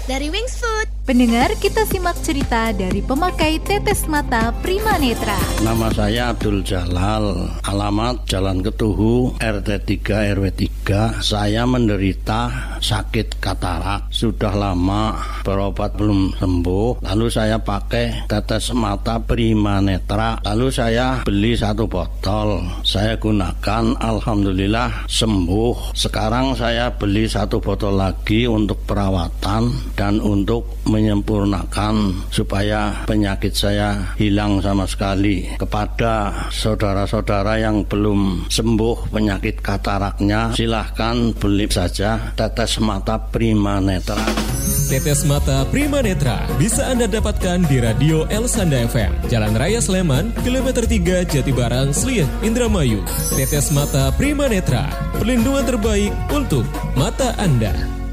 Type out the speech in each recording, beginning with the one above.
dari Wings Food. Pendengar, kita simak cerita dari pemakai tetes mata Prima Netra. Nama saya Abdul Jalal, alamat Jalan Ketuhu, RT 3 RW 3. Saya menderita sakit katarak. Sudah lama berobat belum sembuh. Lalu saya pakai tetes mata Prima Netra. Lalu saya beli 1 botol. Saya gunakan, alhamdulillah sembuh. Sekarang saya beli 1 botol lagi untuk perawatan dan untuk menyempurnakan supaya penyakit saya hilang sama sekali. Kepada saudara-saudara yang belum sembuh penyakit kataraknya, silahkan beli saja tetes mata Prima Netra. Tetes mata Prima Netra bisa Anda dapatkan di Radio El Sanda FM, Jalan Raya Sleman, Kilometer 3 Jatibarang, Slieh, Indramayu. Tetes mata Prima Netra, perlindungan terbaik untuk mata Anda.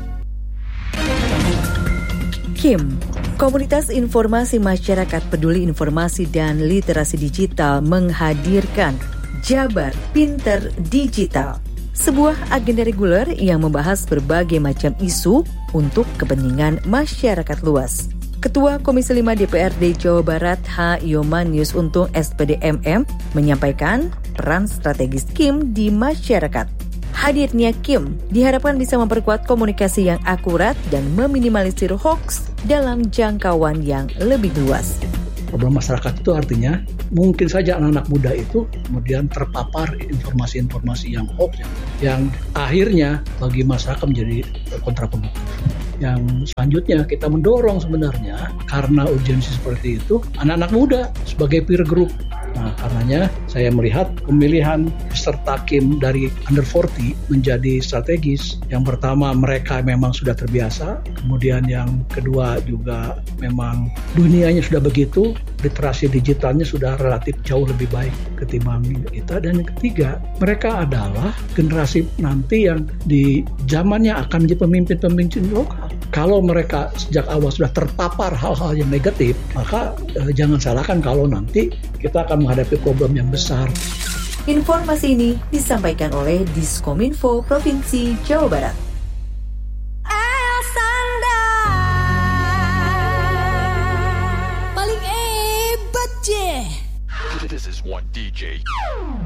KIM, Komunitas Informasi Masyarakat Peduli Informasi dan Literasi Digital menghadirkan Jabar Pinter Digital, sebuah agenda reguler yang membahas berbagai macam isu untuk kepentingan masyarakat luas. Ketua Komisi 5 DPRD Jawa Barat H. Yomanius Untung SPD MM menyampaikan peran strategis KIM di masyarakat. Hadirnya KIM diharapkan bisa memperkuat komunikasi yang akurat dan meminimalisir hoaks dalam jangkauan yang lebih luas. Problem masyarakat itu artinya mungkin saja anak-anak muda itu kemudian terpapar informasi-informasi yang hoax yang akhirnya bagi masyarakat menjadi kontraproduktif. Yang selanjutnya kita mendorong sebenarnya karena urgensi seperti itu anak-anak muda sebagai peer group. Nah, karenanya saya melihat pemilihan peserta KIM dari under 40 menjadi strategis. Yang pertama, mereka memang sudah terbiasa. Kemudian yang kedua juga memang dunianya sudah begitu, literasi digitalnya sudah relatif jauh lebih baik ketimbang kita. Dan yang ketiga, mereka adalah generasi nanti yang di zamannya akan menjadi pemimpin-pemimpin lokal. Kalau mereka sejak awal sudah terpapar hal-hal yang negatif, maka jangan salahkan kalau nanti kita akan menghadapi problem yang besar. Informasi ini disampaikan oleh Diskominfo Provinsi Jawa Barat. Paling hebat je. This is one DJ.